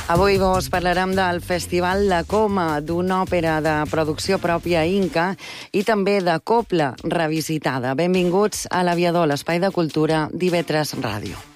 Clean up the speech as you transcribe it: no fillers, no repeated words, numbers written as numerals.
Avui vos parlarem del Festival La Coma, d'una òpera de producció pròpia inca i també de copla revisitada. Benvinguts a l'Aviador, l'espai de cultura d'IV3 Ràdio.